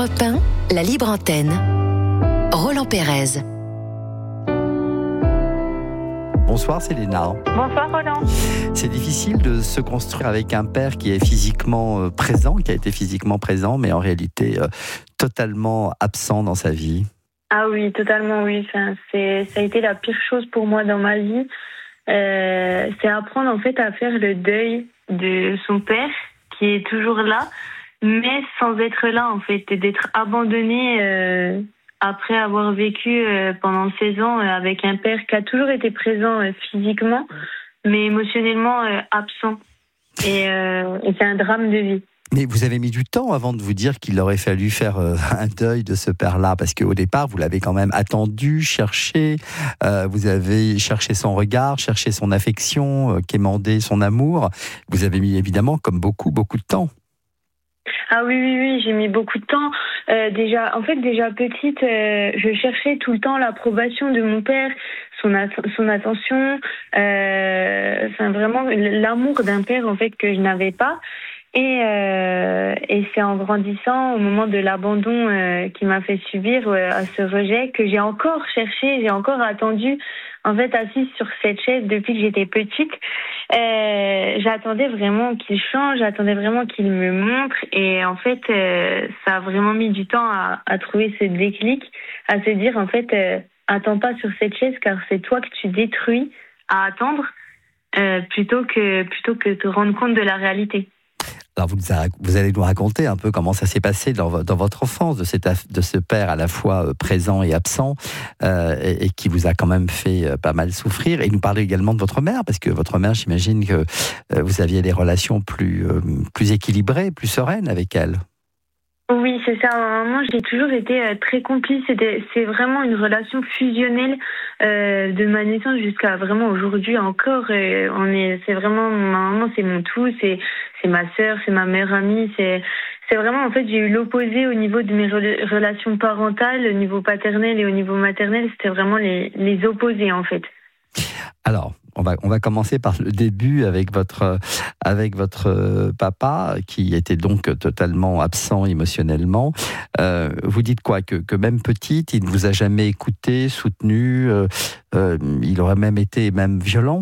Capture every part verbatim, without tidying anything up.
Europe un, la libre antenne. Roland Pérez. Bonsoir Célina. Bonsoir Roland. C'est difficile de se construire avec un père qui est physiquement présent, qui a été physiquement présent, mais en réalité euh, totalement absent dans sa vie. Ah oui, totalement oui. Enfin, c'est, ça a été la pire chose pour moi dans ma vie. Euh, c'est apprendre en fait à faire le deuil de son père qui est toujours là, mais sans être là en fait, et d'être abandonné euh, après avoir vécu euh, pendant seize ans euh, avec un père qui a toujours été présent euh, physiquement, mais émotionnellement euh, absent. Et, euh, et c'est un drame de vie. Mais vous avez mis du temps avant de vous dire qu'il aurait fallu faire euh, un deuil de ce père-là, parce qu'au départ, vous l'avez quand même attendu, cherché, euh, vous avez cherché son regard, cherché son affection, euh, quémandé son amour. Vous avez mis évidemment, comme beaucoup, beaucoup de temps. Ah oui, oui, oui, j'ai mis beaucoup de temps. Euh, déjà, en fait, déjà petite, euh, je cherchais tout le temps l'approbation de mon père, son, at- son attention, euh, enfin vraiment l'amour d'un père en fait que je n'avais pas. Et, euh, et c'est en grandissant, au moment de l'abandon euh, qui m'a fait subir euh, à ce rejet, que j'ai encore cherché, j'ai encore attendu, en fait, assise sur cette chaise depuis que j'étais petite. Euh, j'attendais vraiment qu'il change, j'attendais vraiment qu'il me montre. Et en fait, euh, ça a vraiment mis du temps à, à trouver ce déclic, à se dire, en fait, euh, attends pas sur cette chaise car c'est toi que tu détruis à attendre euh, plutôt que, plutôt que te rendre compte de la réalité. Alors vous, vous allez nous raconter un peu comment ça s'est passé dans, dans votre enfance, de, cette, de ce père à la fois présent et absent, euh, et, et qui vous a quand même fait pas mal souffrir. Et nous parler également de votre mère, parce que votre mère, j'imagine que euh, vous aviez des relations plus, euh, plus équilibrées, plus sereines avec elle. Oui, c'est ça. Moi, j'ai toujours été euh, très complice. C'était, c'est vraiment une relation fusionnelle euh, de ma naissance jusqu'à vraiment aujourd'hui encore. Et on est, c'est vraiment ma maman, c'est mon tout. C'est, c'est ma sœur, c'est ma meilleure amie. C'est, c'est vraiment en fait, j'ai eu l'opposé au niveau de mes re- relations parentales, au niveau paternel et au niveau maternel. C'était vraiment les, les opposés en fait. Alors, on va, on va commencer par le début avec votre, avec votre papa, qui était donc totalement absent émotionnellement. Euh, vous dites quoi, que, que même petite, il ne vous a jamais écouté, soutenu, euh, euh, il aurait même été même violent?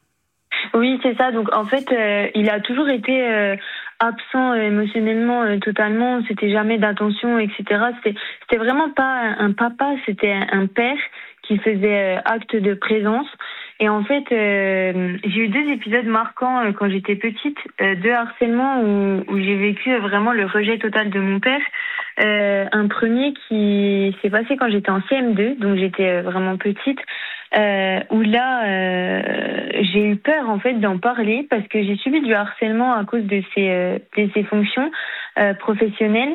Oui, c'est ça. Donc, en fait, euh, il a toujours été euh, absent euh, émotionnellement, euh, totalement. C'était jamais d'attention, et cetera. C'était, c'était vraiment pas un, un papa, c'était un, un père qui faisait euh, acte de présence. Et en fait, euh, j'ai eu deux épisodes marquants euh, quand j'étais petite, euh, deux harcèlements où, où j'ai vécu euh, vraiment le rejet total de mon père. Euh, un premier qui s'est passé quand j'étais en C M deux, donc j'étais euh, vraiment petite, euh, où là, euh, j'ai eu peur en fait d'en parler parce que j'ai subi du harcèlement à cause de ses, euh, de ses fonctions euh, professionnelles.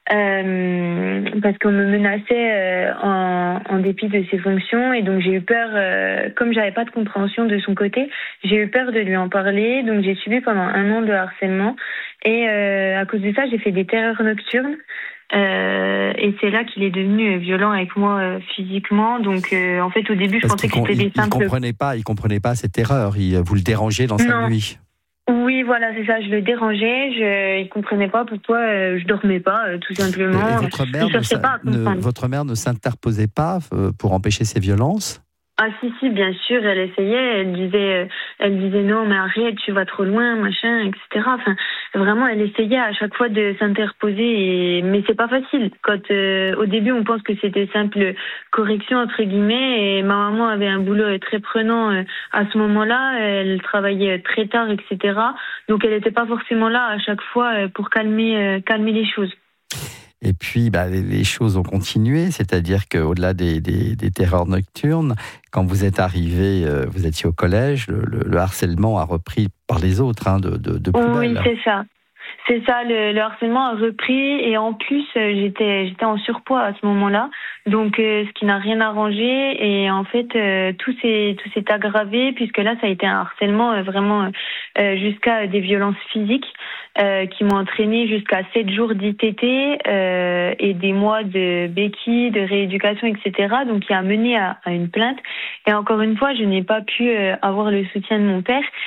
Euh, parce qu'on me menaçait euh, en, en dépit de ses fonctions et donc j'ai eu peur, euh, comme j'avais pas de compréhension de son côté, j'ai eu peur de lui en parler, donc j'ai subi pendant un an de harcèlement et euh, à cause de ça j'ai fait des terreurs nocturnes euh, et c'est là qu'il est devenu violent avec moi euh, physiquement. Donc euh, en fait au début je Parce pensais que c'était il, des simples... Il comprenait pas, il comprenait pas cette erreur, il, vous le dérangez dans sa non. nuit. Oui, voilà, c'est ça. Je le dérangeais. Je, il comprenait pas pourquoi euh, je dormais pas, euh, tout simplement. Et votre mère, je cherchais ne, pas à comprendre. ne, votre mère ne s'interposait pas euh, pour empêcher ces violences? Ah si si, bien sûr, elle essayait. Elle disait, elle disait non, mais arrête, tu vas trop loin, machin, et cetera. Enfin, vraiment, elle essayait à chaque fois de s'interposer. Et... mais c'est pas facile. Quand euh, au début, on pense que c'était simple correction entre guillemets. Et ma maman avait un boulot très prenant euh, à ce moment-là. Elle travaillait très tard, et cetera. Donc, elle n'était pas forcément là à chaque fois euh, pour calmer, euh, calmer les choses. Et puis, bah, les, les choses ont continué, c'est-à-dire qu'au-delà des, des, des terreurs nocturnes, quand vous êtes arrivé, euh, vous étiez au collège, le, le, le harcèlement a repris par les autres, hein, de, de, de plus oui, belle. c'est ça. C'est ça, le, le harcèlement a repris et en plus, euh, j'étais, j'étais en surpoids à ce moment-là, donc euh, ce qui n'a rien arrangé et en fait, euh, tout s'est, tout s'est aggravé puisque là, ça a été un harcèlement euh, vraiment euh, jusqu'à des violences physiques euh, qui m'ont entraîné jusqu'à sept jours d'I T T euh, et des mois de béquilles, de rééducation, et cetera. Donc, qui a mené à, à une plainte. Et encore une fois, je n'ai pas pu euh, avoir le soutien de mon père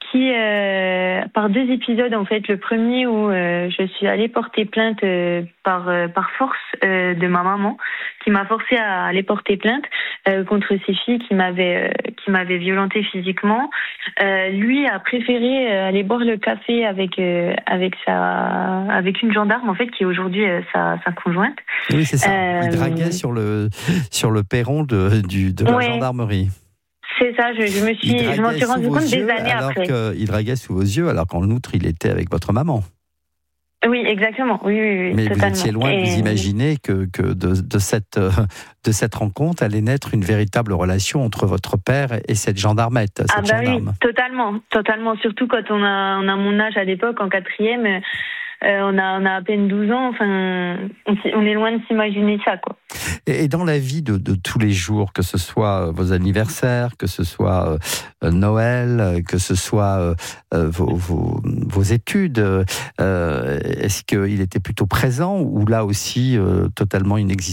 qui, euh, par deux épisodes en fait, le premier où euh, je suis allée porter plainte euh, par euh, par force euh, de ma maman, qui m'a forcée à aller porter plainte euh, contre ces filles qui m'avaient euh, qui m'avaient violentée physiquement. Euh, lui a préféré euh, aller boire le café avec euh, avec sa avec une gendarme en fait qui est aujourd'hui euh, sa sa conjointe. Oui, c'est ça. Euh, Il draguait sur le sur le perron de du de la ouais. gendarmerie. C'est ça, je, je me suis, je m'en suis rendu compte des années alors après. Il draguait sous vos yeux, alors qu'en outre, il était avec votre maman. Oui, exactement. Oui, oui, oui, mais totalement. vous étiez loin Et... de vous imaginer que, que de, de, cette, de cette rencontre allait naître une véritable relation entre votre père et cette gendarmette. Cette ah bah gendarme. oui, totalement, totalement. Surtout quand on a, on a mon âge à l'époque, en quatrième. Euh, on, a, on a à peine douze ans, enfin, on, on est loin de s'imaginer ça, quoi. Et, et dans la vie de, de tous les jours, que ce soit vos anniversaires, que ce soit euh, Noël, que ce soit euh, vos, vos, vos études, euh, est-ce qu'il était plutôt présent ou là aussi euh, totalement inexistant ?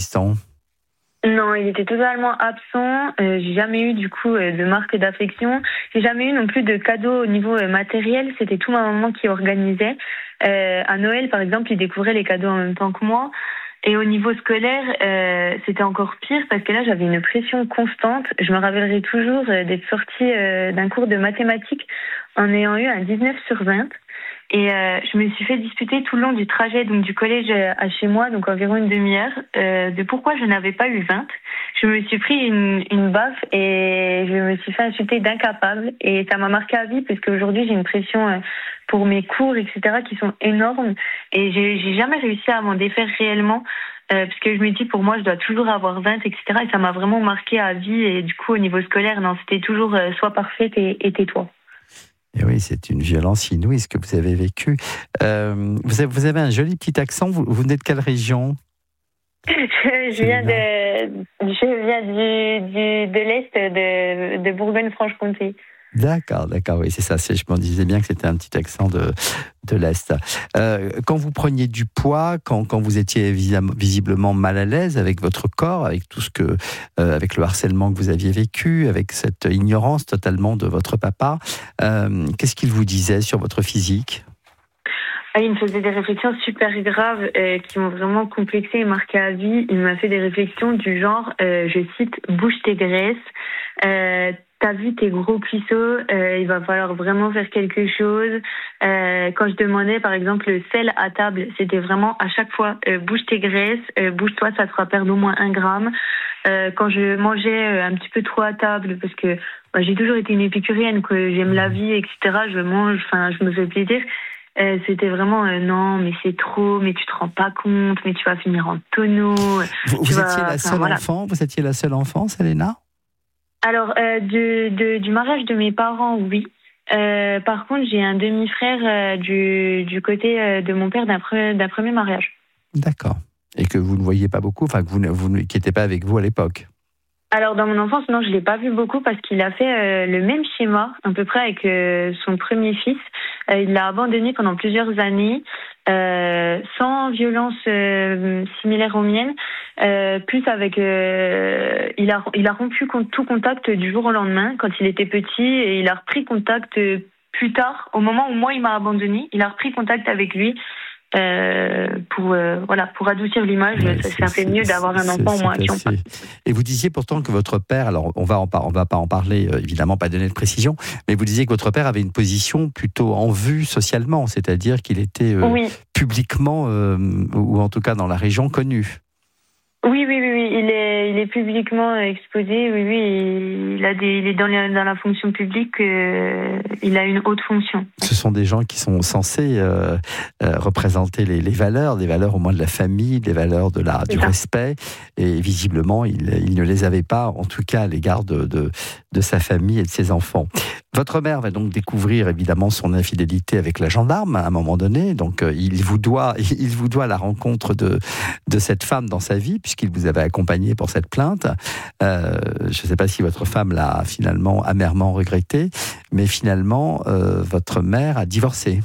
Non, il était totalement absent. Euh, j'ai jamais eu du coup euh, de marque d'affection. J'ai jamais eu non plus de cadeaux au niveau euh, matériel. C'était tout ma maman qui organisait. Euh, à Noël, par exemple, il découvrait les cadeaux en même temps que moi. Et au niveau scolaire, euh, c'était encore pire parce que là, j'avais une pression constante. Je me rappellerai toujours euh, d'être sortie euh, d'un cours de mathématiques en ayant eu un dix-neuf sur vingt. Et euh, je me suis fait disputer tout le long du trajet donc du collège à chez moi, donc environ une demi-heure, euh, de pourquoi je n'avais pas eu vingt. Je me suis pris une, une baffe et je me suis fait insulter d'incapable. Et ça m'a marqué à vie parce qu'aujourd'hui, j'ai une pression pour mes cours, et cetera, qui sont énormes. Et j'ai, j'ai jamais réussi à m'en défaire réellement. Euh, parce que je me dis, pour moi, je dois toujours avoir vingt, et cetera. Et ça m'a vraiment marqué à vie. Et du coup, au niveau scolaire, non, c'était toujours euh, sois parfaite et, et tais-toi. Et oui, c'est une violence inouïe ce que vous avez vécu. Euh, vous, avez, vous avez un joli petit accent. Vous, vous venez de quelle région ? je, je viens de, je viens du, du de l'est de, de Bourgogne-Franche-Comté. D'accord, d'accord, oui, c'est ça. C'est, je me disais bien que c'était un petit accent de, de l'Est. Euh, quand vous preniez du poids, quand, quand vous étiez visiblement mal à l'aise avec votre corps, avec tout ce que, euh, avec le harcèlement que vous aviez vécu, avec cette ignorance totalement de votre papa, euh, qu'est-ce qu'il vous disait sur votre physique ? Ah, il me faisait des réflexions super graves euh, qui m'ont vraiment complexée et marquée à vie. Il m'a fait des réflexions du genre, euh, je cite, « bouge tes graisses euh, ». T'as vu tes gros cuisseaux, euh, il va falloir vraiment faire quelque chose. Euh, quand je demandais, par exemple, le sel à table, c'était vraiment à chaque fois euh, bouge tes graisses, euh, bouge-toi, ça te fera perdre au moins un gramme. Euh, quand je mangeais un petit peu trop à table, parce que bah, j'ai toujours été une épicurienne, que j'aime la vie, et cetera. Je mange, enfin, je me fais plaisir. Euh, c'était vraiment euh, non, mais c'est trop, mais tu te rends pas compte, mais tu vas finir en tonneau. Vous, vous vas, étiez la seule voilà. enfant, vous étiez la seule enfant, Selena ? Alors, euh, de, de, du mariage de mes parents, oui. Euh, par contre, j'ai un demi-frère euh, du, du côté euh, de mon père d'un, pre, d'un premier mariage. D'accord. Et que vous ne voyiez pas beaucoup, enfin, que vous, vous qui n'était pas avec vous à l'époque. Alors, dans mon enfance, non, je ne l'ai pas vu beaucoup parce qu'il a fait euh, le même schéma, à peu près, avec euh, son premier fils. Euh, il l'a abandonné pendant plusieurs années, euh, sans violence euh, similaire aux miennes. Euh, plus avec, euh, il a il a rompu tout contact du jour au lendemain quand il était petit et il a repris contact plus tard au moment où moi il m'a abandonné. Il a repris contact avec lui euh, pour euh, voilà pour adoucir l'image. Ouais, ça, ça fait mieux d'avoir un enfant moins qui en parle. Et vous disiez pourtant que votre père, alors on va en par, on va pas en parler euh, évidemment, pas donner de précision, mais vous disiez que votre père avait une position plutôt en vue socialement, c'est-à-dire qu'il était euh, oui. publiquement euh, ou en tout cas dans la région connu. Oui, oui, oui, oui, il est, il est publiquement exposé. Oui, oui, il a des, il est dans la, dans la fonction publique. Euh, il a une haute fonction. Ce sont des gens qui sont censés euh, euh, représenter les, les valeurs, des valeurs au moins de la famille, des valeurs de la, du respect. Et visiblement, il, il ne les avait pas, en tout cas à l'égard de, de, de sa famille et de ses enfants. Votre mère va donc découvrir évidemment son infidélité avec la gendarme à un moment donné. Donc euh, il vous doit, il vous doit la rencontre de de cette femme dans sa vie puisqu'il vous avait accompagné pour cette plainte. Euh, je ne sais pas si votre femme l'a finalement amèrement regretté, mais finalement euh, votre mère a divorcé.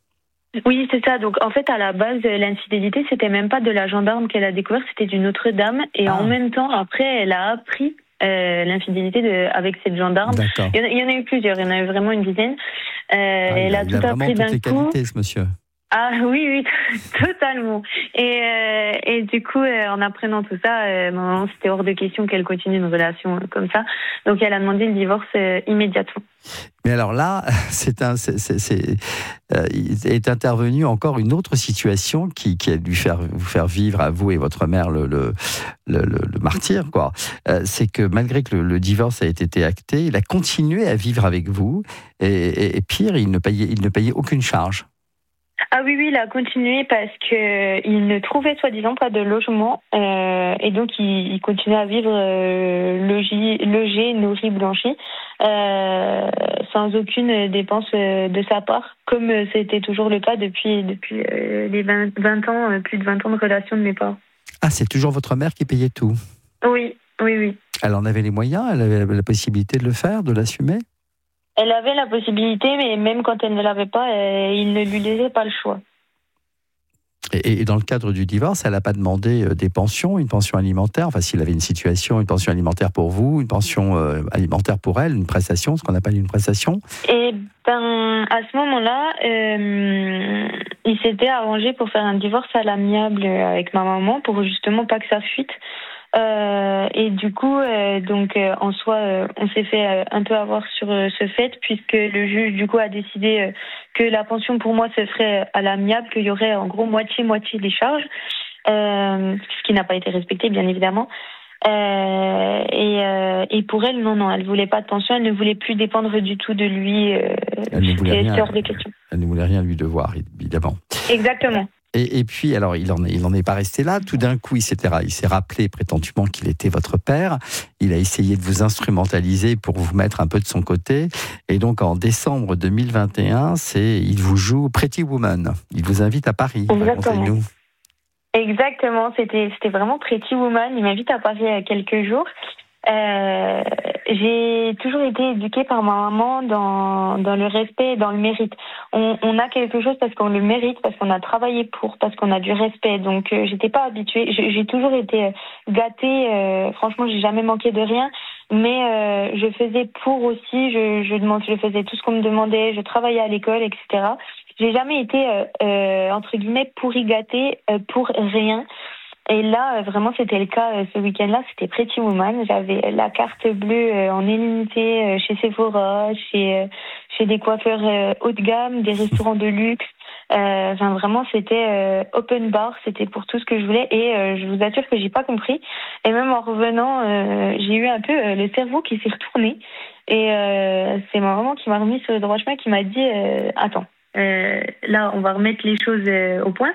Oui, c'est ça. Donc, en fait, à la base, l'infidélité, c'était même pas de la gendarme qu'elle a découvert, c'était d'une autre dame. Et ah. en même temps, après, elle a appris euh, l'infidélité de, avec cette gendarme. Il y, en a, il y en a eu plusieurs, il y en a eu vraiment une dizaine. Euh, ah, elle il a, a il tout a vraiment appris d'un toutes les coup. qualités, ce monsieur. Ah oui, oui, totalement. Et, euh, et du coup, euh, en apprenant tout ça, euh, maman, c'était hors de question qu'elle continue une relation euh, comme ça. Donc, elle a demandé le divorce euh, immédiatement. Mais alors là, c'est un, c'est, c'est, c'est, euh, il est intervenu encore une autre situation qui, qui a dû faire, vous faire vivre à vous et votre mère le, le, le, le, le martyre, quoi. Euh, c'est que malgré que le, le divorce a été acté, il a continué à vivre avec vous et, et, et pire, il ne payait, il ne payait aucune charge. Ah oui, oui, il a continué parce qu'il ne trouvait soi-disant pas de logement euh, et donc il, il continuait à vivre euh, logis, logé, nourri, blanchi euh, sans aucune dépense euh, de sa part, comme c'était toujours le cas depuis, depuis euh, les vingt, vingt ans, euh, plus de vingt ans de relation de mes parents. Ah, c'est toujours votre mère qui payait tout? Oui, oui, oui. Elle en avait les moyens? Elle avait la possibilité de le faire, de l'assumer? Elle avait la possibilité, mais même quand elle ne l'avait pas, euh, il ne lui laissait pas le choix. Et, et dans le cadre du divorce, elle n'a pas demandé des pensions, une pension alimentaire, enfin s'il avait une situation, une pension alimentaire pour vous, une pension euh, alimentaire pour elle, une prestation, ce qu'on appelle une prestation? Et ben, à ce moment-là, euh, il s'était arrangé pour faire un divorce à l'amiable avec ma maman, pour justement pas que ça fuite. Euh, et du coup, euh, donc euh, en soi, euh, on s'est fait euh, un peu avoir sur euh, ce fait, puisque le juge du coup a décidé euh, que la pension pour moi se ferait à l'amiable, qu'il y aurait en gros moitié-moitié des charges, euh, ce qui n'a pas été respecté bien évidemment. Euh, et, euh, et pour elle, non, non, elle voulait pas de pension, elle ne voulait plus dépendre du tout de lui. Euh, elle, ne voulait rien, hors des questions. Elle ne voulait rien lui devoir, évidemment. Exactement. Et, et puis, alors, il n'en est, il en est pas resté là. Tout d'un coup, il s'est, il s'est rappelé prétendument qu'il était votre père. Il a essayé de vous instrumentaliser pour vous mettre un peu de son côté. Et donc, en décembre deux mille vingt et un, c'est, il vous joue Pretty Woman. Il vous invite à Paris. Racontez-nous. Exactement, c'était, c'était vraiment Pretty Woman. Il m'invite à Paris il y a quelques jours. Euh, j'ai toujours été éduquée par ma maman dans, dans le respect et dans le mérite. On, on a quelque chose parce qu'on le mérite, parce qu'on a travaillé pour, parce qu'on a du respect. Donc euh, j'étais pas habituée. J'ai, j'ai toujours été gâtée. Euh, franchement, j'ai jamais manqué de rien. Mais euh, je faisais pour aussi. Je, je, demande, je faisais tout ce qu'on me demandait. Je travaillais à l'école, et cetera. J'ai jamais été euh, euh, entre guillemets pourri gâtée euh, pour rien. Et là, vraiment, c'était le cas ce week-end-là. C'était Pretty Woman. J'avais la carte bleue en illimité chez Sephora, chez, chez des coiffeurs haut de gamme, des restaurants de luxe. Euh, enfin, vraiment, c'était euh, open bar. C'était pour tout ce que je voulais. Et euh, je vous assure que j'ai pas compris. Et même en revenant, euh, j'ai eu un peu euh, le cerveau qui s'est retourné. Et euh, c'est ma maman qui m'a remis sur le droit chemin, qui m'a dit euh, « Attends, euh, là, on va remettre les choses euh, au point. »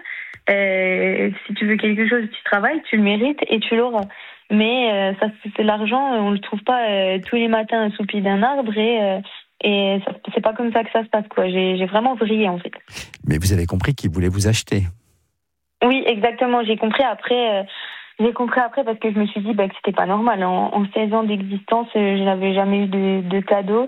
Euh, si tu veux quelque chose, tu travailles, tu le mérites et tu l'auras. Mais euh, ça, c'est l'argent, on le trouve pas euh, tous les matins sous le pied d'un arbre et, euh, et ça, c'est pas comme ça que ça se passe, quoi. J'ai, j'ai vraiment vrillé, en fait. Mais vous avez compris qu'il voulait vous acheter. Oui, exactement. J'ai compris après. Euh, j'ai compris après parce que je me suis dit bah, que c'était pas normal. En, en seize ans d'existence, euh, je n'avais jamais eu de, de cadeau.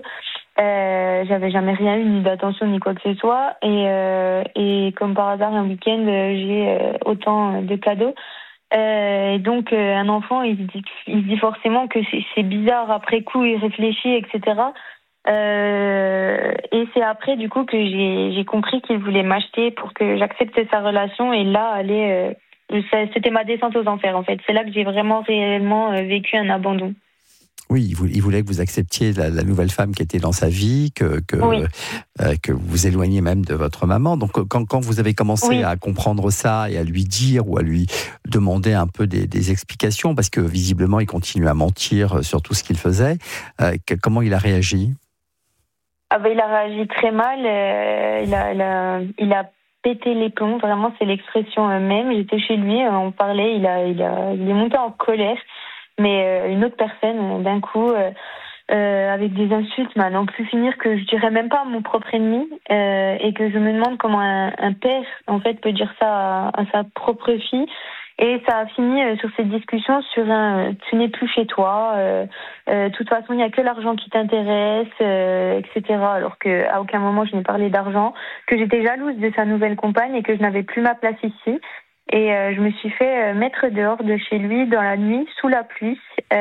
Euh, j'avais jamais rien eu, ni d'attention, ni quoi que ce soit. Et, euh, et comme par hasard, un week-end, j'ai euh, autant de cadeaux. Euh, et donc, euh, un enfant, il se dit, il se dit forcément que c'est, c'est bizarre. Après coup, il réfléchit, et cetera. Euh, et c'est après, du coup, que j'ai, j'ai compris qu'il voulait m'acheter pour que j'accepte sa relation. Et là, aller, euh, c'était ma descente aux enfers, en fait. C'est là que j'ai vraiment réellement vécu un abandon. Oui, il voulait que vous acceptiez la, la nouvelle femme qui était dans sa vie, que, que, oui. euh, que vous vous éloigniez même de votre maman. Donc, quand, quand vous avez commencé oui. à comprendre ça et à lui dire ou à lui demander un peu des, des explications, parce que visiblement, il continue à mentir sur tout ce qu'il faisait, euh, que, comment il a réagi ? Ah ben, il a réagi très mal. Euh, il, a, il, a, il a pété les plombs. Vraiment, c'est l'expression même. J'étais chez lui, on parlait, il, a, il, a, il est monté en colère. Mais euh, une autre personne, d'un coup, euh, euh, avec des insultes, m'a non plus finir que je dirais même pas à mon propre ennemi, euh, et que je me demande comment un, un père, en fait, peut dire ça à, à sa propre fille. Et ça a fini euh, sur cette discussion sur un euh, « tu n'es plus chez toi, euh, euh, de toute façon, il n'y a que l'argent qui t'intéresse, euh, et cetera » Alors qu'à aucun moment, je n'ai parlé d'argent, que j'étais jalouse de sa nouvelle compagne et que je n'avais plus ma place ici. Et euh, je me suis fait euh, mettre dehors de chez lui dans la nuit, sous la pluie,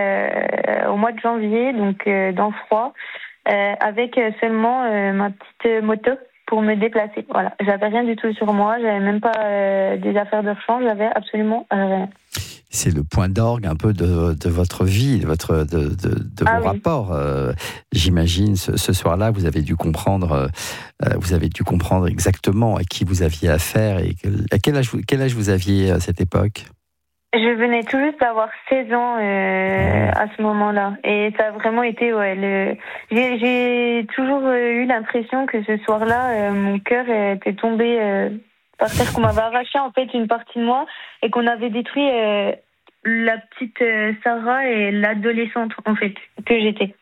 euh, au mois de janvier, donc euh, dans le froid, euh, avec seulement euh, ma petite moto pour me déplacer. Voilà, j'avais rien du tout sur moi, j'avais même pas euh, des affaires de rechange, j'avais absolument rien. C'est le point d'orgue un peu de, de votre vie, de, votre, de, de, de ah vos oui. rapports. Euh, j'imagine, ce, ce soir-là, vous avez dû comprendre, euh, vous avez dû comprendre exactement à qui vous aviez affaire et que, à quel âge, quel âge vous aviez à cette époque ? Je venais tout juste d'avoir seize ans euh, à ce moment-là. Et ça a vraiment été... Ouais, le... j'ai, j'ai toujours eu l'impression que ce soir-là, euh, mon cœur était tombé euh, par terre, qu'on m'avait arraché en fait une partie de moi et qu'on avait détruit euh, la petite euh, Sarah et l'adolescente en fait que j'étais.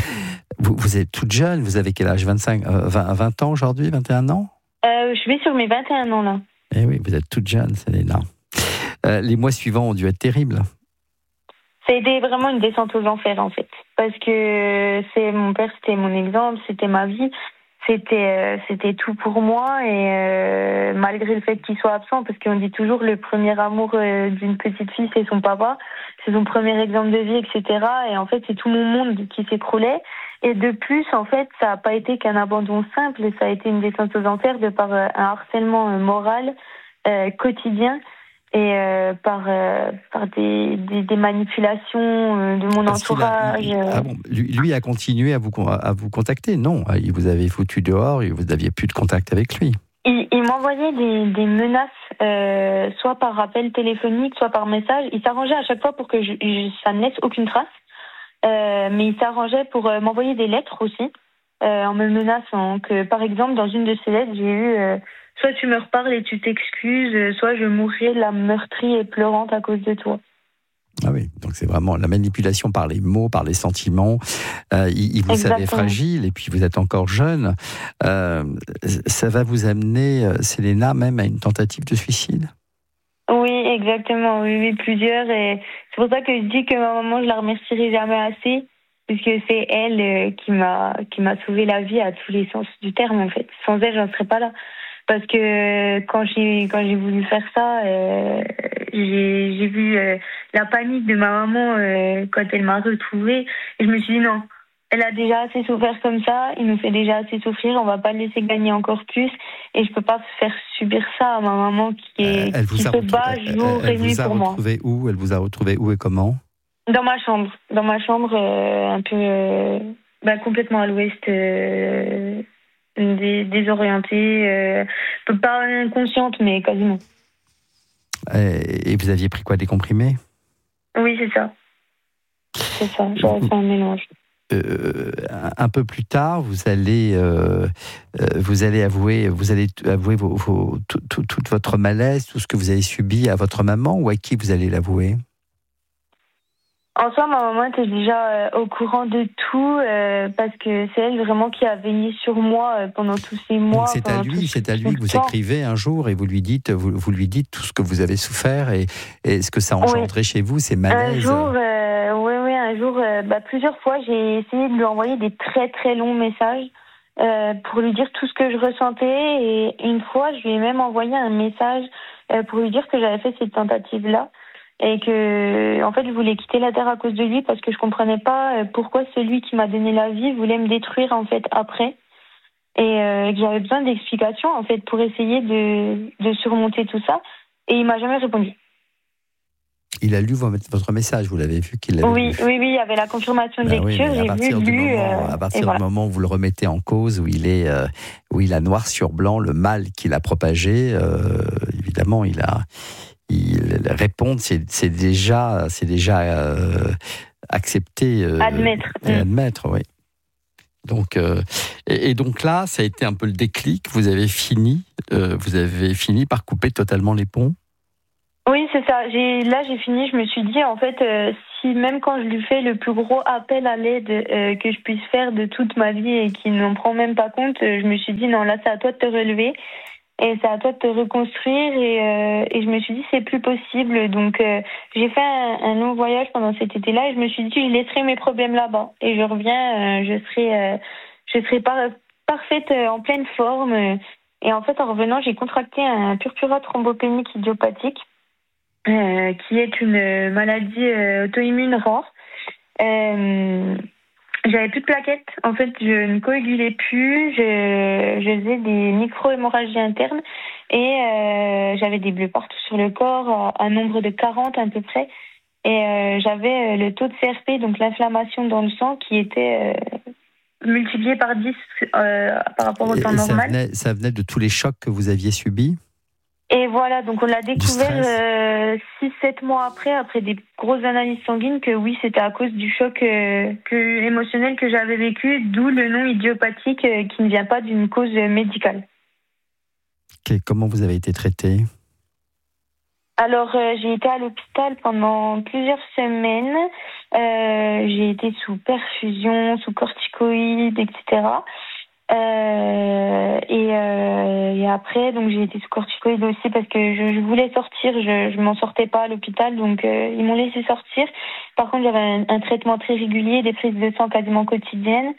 Vous, vous êtes toute jeune, vous avez quel âge ? vingt-cinq, euh, vingt, vingt ans aujourd'hui, vingt et un ans ? euh, Je vais sur mes vingt et un ans là. Eh oui, vous êtes toute jeune, Selena. Euh, les mois suivants ont dû être terribles. Ça a été vraiment une descente aux enfers en fait, parce que c'est mon père, c'était mon exemple, c'était ma vie, c'était euh, c'était tout pour moi et euh, malgré le fait qu'il soit absent, parce qu'on dit toujours le premier amour euh, d'une petite fille c'est son papa, c'est son premier exemple de vie, et cetera. Et en fait c'est tout mon monde qui s'écroulait. Et de plus en fait ça n'a pas été qu'un abandon simple, ça a été une descente aux enfers de par euh, un harcèlement euh, moral euh, quotidien. Et euh, par, euh, par des, des, des manipulations euh, de mon Parce entourage. Il a, il, ah bon, lui, lui a continué à vous, à vous contacter ? Non, il vous avait foutu dehors et vous n'aviez plus de contact avec lui. Il, il m'envoyait des, des menaces, euh, soit par appel téléphonique, soit par message. Il s'arrangeait à chaque fois pour que je, je, ça ne laisse aucune trace. Euh, mais il s'arrangeait pour euh, m'envoyer des lettres aussi, euh, en me menaçant. Que, par exemple, dans une de ces lettres, j'ai eu... Euh, soit tu me reparles et tu t'excuses, soit je mourrai la meurtrie et pleurante à cause de toi. Ah oui, donc c'est vraiment la manipulation par les mots, par les sentiments. Euh, il, il vous savait fragile et puis vous êtes encore jeune. Euh, ça va vous amener, Selena, même à une tentative de suicide ? Oui, exactement. Oui, oui, plusieurs. Et c'est pour ça que je dis que ma maman, je la remercierai jamais assez, puisque c'est elle qui m'a qui m'a sauvé la vie à tous les sens du terme, en fait. Sans elle, j'en serais pas là. Parce que quand j'ai quand j'ai voulu faire ça, euh, j'ai j'ai vu euh, la panique de ma maman euh, quand elle m'a retrouvée. Et je me suis dit non, elle a déjà assez souffert comme ça, il nous fait déjà assez souffrir, on va pas le laisser gagner encore plus. Et je peux pas faire subir ça à ma maman qui est elle vous qui a se bat jour et nuit pour moi. Elle vous a retrouvé où ? Elle vous a retrouvé où et comment ? Dans ma chambre, dans ma chambre, euh, un peu euh, bah, complètement à l'ouest. Euh, Des, désorientée, euh, pas inconsciente, mais quasiment. Et, et vous aviez pris quoi, des comprimés ? Oui, c'est ça. C'est ça, j'avais fait un mélange. Euh, un peu plus tard, vous allez, euh, euh, vous allez avouer, vous allez avouer vos, vos, tout, tout, toute votre malaise, tout ce que vous avez subi à votre maman, ou à qui vous allez l'avouer ? En soi, ma maman était déjà euh, au courant de tout, euh, parce que c'est elle vraiment qui a veillé sur moi euh, pendant tous ces mois. Donc c'est à lui, c'est à lui que vous écrivez un jour et vous lui dites, vous, vous lui dites tout ce que vous avez souffert et, et ce que ça a engendré oui. chez vous, ces malaises. Un jour, euh, oui, oui, un jour, euh, bah, plusieurs fois, j'ai essayé de lui envoyer des très très longs messages euh, pour lui dire tout ce que je ressentais. Et une fois, je lui ai même envoyé un message euh, pour lui dire que j'avais fait cette tentative-là. Et que, en fait, je voulais quitter la Terre à cause de lui parce que je comprenais pas pourquoi celui qui m'a donné la vie voulait me détruire, en fait, après. Et euh, que j'avais besoin d'explications, en fait, pour essayer de, de surmonter tout ça. Et il m'a jamais répondu. Il a lu votre message, vous l'avez vu qu'il l'avait oui, lu. Oui, oui, il y avait la confirmation de ben lecture, oui, j'ai vu, lu. Moment, euh, à partir du voilà. moment où vous le remettez en cause, où il est, euh, où il a noir sur blanc le mal qu'il a propagé, euh, évidemment, il a... Il répondre, c'est, c'est déjà, c'est déjà euh, accepté. Euh, admettre. Et admettre, oui. Donc, euh, et, et donc là, ça a été un peu le déclic. Vous avez fini, euh, vous avez fini par couper totalement les ponts. Oui, c'est ça. J'ai, là, j'ai fini. Je me suis dit, en fait, euh, si même quand je lui fais le plus gros appel à l'aide euh, que je puisse faire de toute ma vie et qu'il n'en prend même pas compte, euh, je me suis dit non, là, c'est à toi de te relever. Et c'est à toi de te reconstruire et, euh, et je me suis dit c'est plus possible. Donc euh, j'ai fait un, un long voyage pendant cet été-là et je me suis dit je laisserai mes problèmes là-bas et je reviens, euh, je serai, euh, je serai par, parfaite euh, en pleine forme. Et en fait, en revenant, j'ai contracté un purpura thrombopénique idiopathique, euh, qui est une maladie euh, auto-immune rare. Euh, j'avais plus de plaquettes. En fait, je ne coagulais plus. Je, je faisais des micro-hémorragies internes et euh, j'avais des bleus partout sur le corps, un nombre de quarante à peu près. Et euh, j'avais le taux de C R P, donc l'inflammation dans le sang, qui était euh, multiplié par dix euh, par rapport au et, temps et normal. Ça venait, ça venait de tous les chocs que vous aviez subis ? Et voilà, donc on l'a découvert euh, six sept mois après, après des grosses analyses sanguines, que oui, c'était à cause du choc euh, que, émotionnel que j'avais vécu, d'où le nom idiopathique euh, qui ne vient pas d'une cause médicale. Okay, comment vous avez été traitée ? Alors, euh, j'ai été à l'hôpital pendant plusieurs semaines. Euh, j'ai été sous perfusion, sous corticoïdes, et cetera. Euh, et, euh, et après, donc j'ai été sous corticoïdes aussi parce que je, je voulais sortir, je, je m'en sortais pas à l'hôpital, donc euh, ils m'ont laissé sortir. Par contre, j'avais un, un traitement très régulier, des prises de sang quasiment quotidiennes,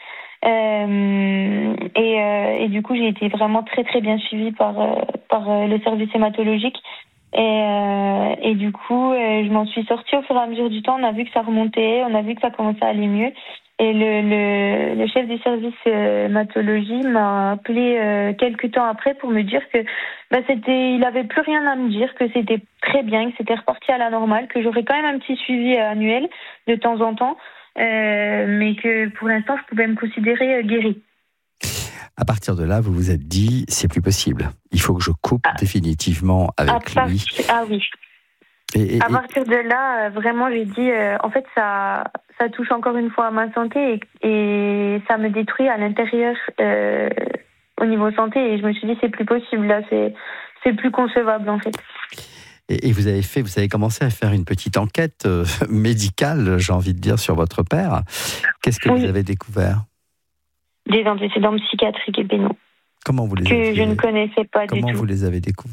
euh, et, euh, et du coup, j'ai été vraiment très très bien suivie par euh, par euh, le service hématologique. Et, euh, et du coup, euh, je m'en suis sortie au fur et à mesure du temps. On a vu que ça remontait, on a vu que ça commençait à aller mieux. Et le, le, le chef du service euh, hématologie m'a appelé euh, quelques temps après pour me dire que bah, c'était, il avait plus rien à me dire, que c'était très bien, que c'était reparti à la normale, que j'aurais quand même un petit suivi annuel de temps en temps, euh, mais que pour l'instant, je pouvais me considérer euh, guérie. À partir de là, vous vous êtes dit, c'est plus possible. Il faut que je coupe ah, définitivement avec à lui. Part... Ah oui. Et, et, à partir de là, vraiment, j'ai dit, euh, en fait, ça, ça touche encore une fois à ma santé et, et ça me détruit à l'intérieur euh, au niveau santé. Et je me suis dit, c'est plus possible, là, c'est, c'est plus concevable, en fait. Et, et vous avez fait, vous avez commencé à faire une petite enquête euh, médicale, j'ai envie de dire, sur votre père. Qu'est-ce que oui. vous avez découvert ? Des antécédents psychiatriques et pénaux. Comment vous les que avez, je ne connaissais pas du tout. Comment vous les avez découverts ?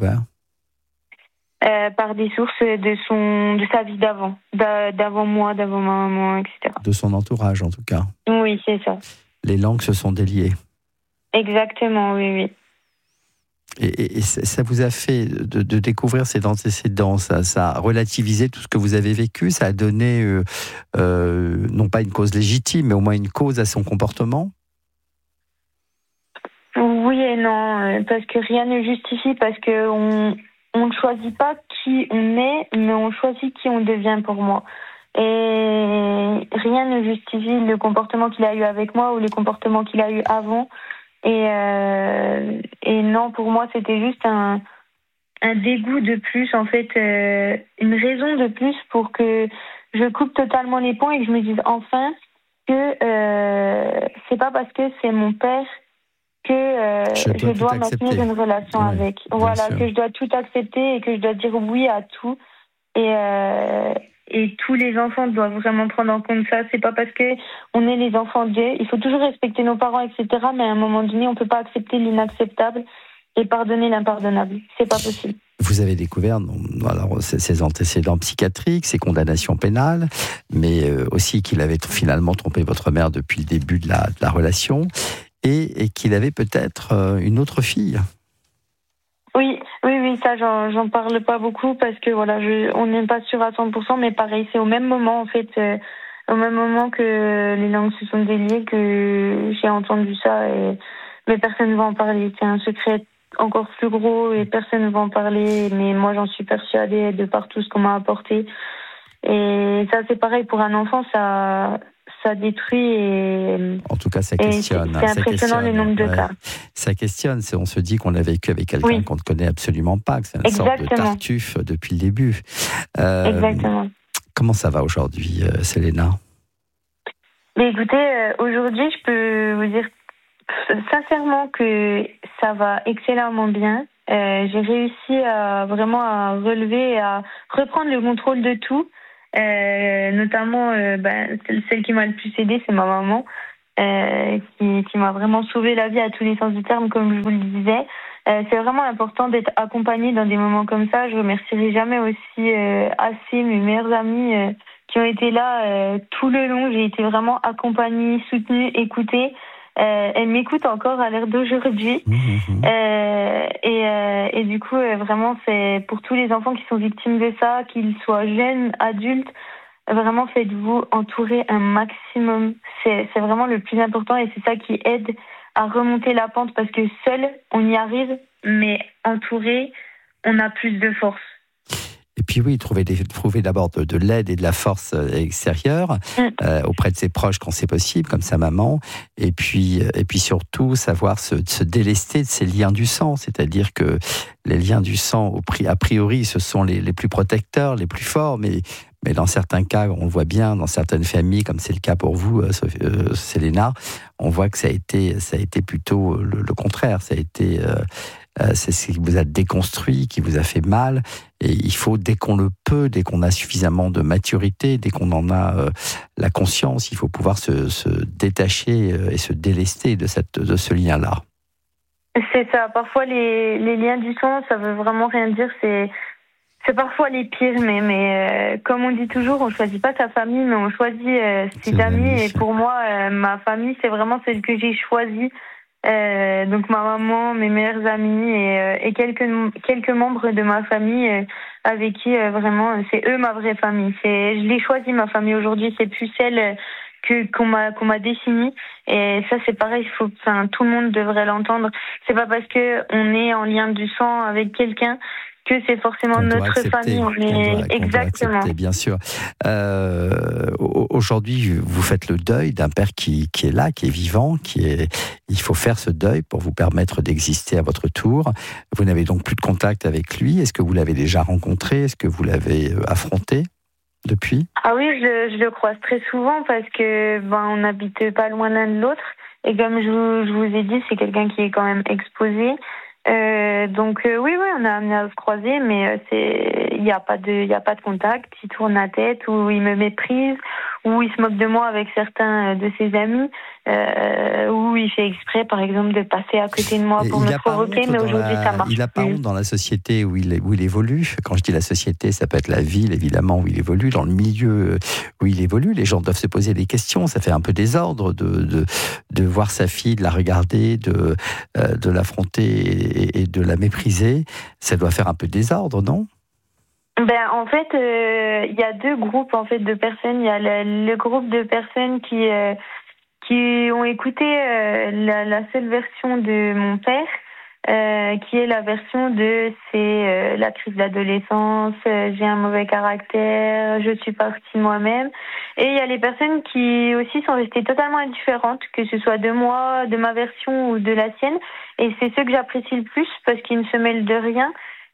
Euh, par des sources de son, de sa vie d'avant, d'a, d'avant moi, d'avant ma maman, et cetera. De son entourage, en tout cas. Oui, c'est ça. Les langues se sont déliées. Exactement, oui, oui. Et, et, et ça vous a fait de, de découvrir ces antécédents, ça, ça a relativisé tout ce que vous avez vécu, ça a donné, euh, euh, non pas une cause légitime, mais au moins une cause à son comportement ? Oui et non, parce que rien ne justifie, parce que on on ne choisit pas qui on est, mais on choisit qui on devient pour moi. Et rien ne justifie le comportement qu'il a eu avec moi ou les comportements qu'il a eu avant. Et, euh, et non, pour moi, c'était juste un, un dégoût de plus, en fait, euh, une raison de plus pour que je coupe totalement les ponts et que je me dise enfin que euh, c'est pas parce que c'est mon père que euh, je dois, je dois maintenir une relation oui, avec. Voilà, sûr. Que je dois tout accepter et que je dois dire oui à tout. Et, euh, et tous les enfants doivent vraiment prendre en compte ça. C'est pas parce que on est les enfants de Dieu. Il faut toujours respecter nos parents, et cetera. Mais à un moment donné, on peut pas accepter l'inacceptable et pardonner l'impardonnable. C'est pas possible. Vous avez découvert alors, ses antécédents psychiatriques, ses condamnations pénales, mais aussi qu'il avait finalement trompé votre mère depuis le début de la, de la relation. Et, et qu'il avait peut-être euh, une autre fille. Oui, oui, oui, ça, j'en, j'en parle pas beaucoup parce que voilà, je, on n'est pas sûr à cent pour cent, mais pareil, c'est au même moment, en fait, euh, au même moment que les langues se sont déliées, que j'ai entendu ça, et, mais personne ne va en parler. C'est un secret encore plus gros et personne ne va en parler, mais moi, j'en suis persuadée de par tout ce qu'on m'a apporté. Et ça, c'est pareil pour un enfant, ça... ça détruit et... En tout cas, ça questionne. C'est, c'est impressionnant le nombre de ouais. cas. Ça questionne, c'est, on se dit qu'on a vécu avec quelqu'un oui. qu'on ne connaît absolument pas, que c'est une Exactement. sorte de tartuffe depuis le début. Euh, Exactement. Comment ça va aujourd'hui, euh, Selena ? Mais écoutez, euh, aujourd'hui, je peux vous dire sincèrement que ça va excellemment bien. Euh, j'ai réussi à vraiment à relever et à reprendre le contrôle de tout. Euh, notamment, euh, ben, celle qui m'a le plus aidée, c'est ma maman, euh, qui, qui m'a vraiment sauvé la vie à tous les sens du terme, comme je vous le disais. Euh, c'est vraiment important d'être accompagnée dans des moments comme ça. Je remercierai jamais aussi euh, assez mes meilleurs amis euh, qui ont été là euh, tout le long. J'ai été vraiment accompagnée, soutenue, écoutée. Euh, elle m'écoute encore à l'heure d'aujourd'hui. Mmh. Euh, et, euh, et du coup, euh, vraiment, c'est pour tous les enfants qui sont victimes de ça, qu'ils soient jeunes, adultes, vraiment faites-vous entourer un maximum. C'est, c'est vraiment le plus important et c'est ça qui aide à remonter la pente parce que seul, on y arrive, mais entouré, on a plus de force. Et puis oui, trouver, des, trouver d'abord de, de l'aide et de la force extérieure mmh. euh, auprès de ses proches quand c'est possible, comme sa maman. Et puis, et puis surtout, savoir se, se délester de ses liens du sang. C'est-à-dire que les liens du sang, a priori, ce sont les, les plus protecteurs, les plus forts. Mais, mais dans certains cas, on le voit bien, dans certaines familles, comme c'est le cas pour vous, euh, euh, Selena, on voit que ça a été, ça a été plutôt le, le contraire. Ça a été... Euh, Euh, c'est ce qui vous a déconstruit, qui vous a fait mal. Et il faut, dès qu'on le peut, dès qu'on a suffisamment de maturité, dès qu'on en a euh, la conscience, il faut pouvoir se, se détacher euh, et se délester de, cette, de ce lien-là. C'est ça. Parfois, les, les liens du sang, ça veut vraiment rien dire. C'est, c'est parfois les pires. Mais, mais euh, comme on dit toujours, on choisit pas sa famille, mais on choisit euh, ses amis. Et pour moi, euh, ma famille, c'est vraiment celle que j'ai choisie. Euh, donc ma maman, mes meilleurs amis et, euh, et quelques quelques membres de ma famille euh, avec qui euh, vraiment c'est eux ma vraie famille. C'est je l'ai choisi ma famille aujourd'hui, c'est plus celle que qu'on m'a qu'on m'a définie et ça c'est pareil, il faut enfin tout le monde devrait l'entendre. C'est pas parce que on est en lien du sang avec quelqu'un que c'est forcément notre accepter, famille. On est... doit, exactement. Accepter, bien sûr. Euh, aujourd'hui, vous faites le deuil d'un père qui, qui est là, qui est vivant, qui est. Il faut faire ce deuil pour vous permettre d'exister à votre tour. Vous n'avez donc plus de contact avec lui. Est-ce que vous l'avez déjà rencontré ? Est-ce que vous l'avez affronté depuis ? Ah oui, je, je le croise très souvent parce que ben on n'habite pas loin l'un de l'autre. Et comme je vous, je vous ai dit, c'est quelqu'un qui est quand même exposé. Euh, donc euh, oui, oui, on a amené à se croiser, mais euh, c'est, il y a pas de, il y a pas de contact. Il tourne la tête, ou il me méprise, ou il se moque de moi avec certains de ses amis, euh, ou il fait exprès, par exemple, de passer à côté de moi pour me provoquer. Mais aujourd'hui, la... ça marche. Il a pas honte dans la société où il où il évolue. Quand je dis la société, ça peut être la ville, évidemment, où il évolue, dans le milieu où il évolue. Les gens doivent se poser des questions. Ça fait un peu désordre de de de voir sa fille, de la regarder, de euh, de l'affronter. Et de la mépriser, ça doit faire un peu désordre, non ? Ben en fait, il euh, y a deux groupes en fait de personnes. Il y a le, le groupe de personnes qui euh, qui ont écouté euh, la, la seule version de mon père, euh, qui est la version de c'est euh, la crise d'adolescence, euh, j'ai un mauvais caractère, je suis partie moi-même. Et il y a les personnes qui aussi sont restées totalement indifférentes, que ce soit de moi, de ma version ou de la sienne. Et c'est ceux que j'apprécie le plus parce qu'ils ne se mêlent de rien.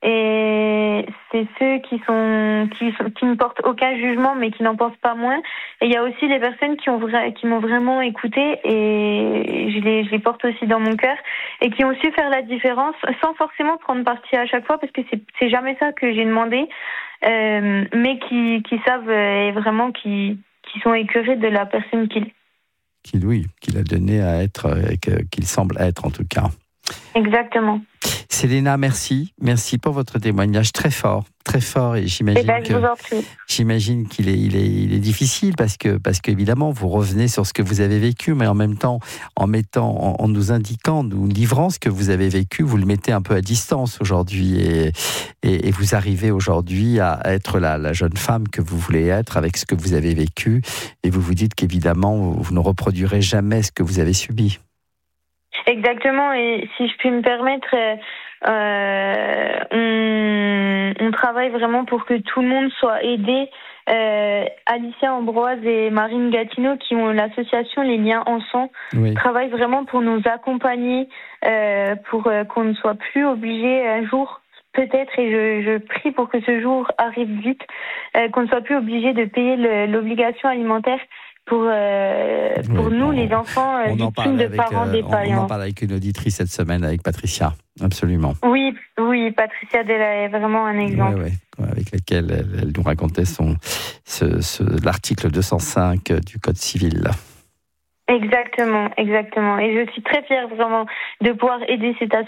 Et c'est ceux qui sont qui sont, qui ne portent aucun jugement mais qui n'en pensent pas moins. Et il y a aussi les personnes qui ont vra- qui m'ont vraiment écoutée et je les je les porte aussi dans mon cœur et qui ont su faire la différence sans forcément prendre parti à chaque fois parce que c'est c'est jamais ça que j'ai demandé, euh, mais qui qui savent et vraiment qui qui sont écœurés de la personne qu'il qu'il oui qu'il a donné à être euh, qu'il semble être en tout cas. Exactement. Selena, merci. Merci pour votre témoignage très fort, très fort. Et j'imagine, eh ben, je vous en prie. J'imagine qu'il est, il est, il est difficile parce que, parce qu'évidemment, vous revenez sur ce que vous avez vécu, mais en même temps, en mettant, en, en nous indiquant, nous livrant ce que vous avez vécu, vous le mettez un peu à distance aujourd'hui et, et, et vous arrivez aujourd'hui à être la, la jeune femme que vous voulez être avec ce que vous avez vécu et vous vous dites qu'évidemment, vous, vous ne reproduirez jamais ce que vous avez subi. Exactement, et si je puis me permettre, euh, on, on travaille vraiment pour que tout le monde soit aidé. Euh, Alicia Ambroise et Marine Gatineau, qui ont l'association Les Liens en Sang, oui. travaillent vraiment pour nous accompagner, euh, pour euh, qu'on ne soit plus obligé un jour, peut-être, et je, je prie pour que ce jour arrive vite, euh, qu'on ne soit plus obligé de payer le, l'obligation alimentaire pour, euh, pour oui, nous, on, les enfants euh, victimes de avec, parents euh, défaillants. On en parle avec une auditrice cette semaine, avec Patricia, absolument. Oui, oui, Patricia Della est vraiment un exemple. Oui, oui, avec laquelle elle, elle nous racontait son, ce, ce, l'article deux cent cinq du Code civil. Exactement, exactement. Et je suis très fière vraiment de pouvoir aider cette association.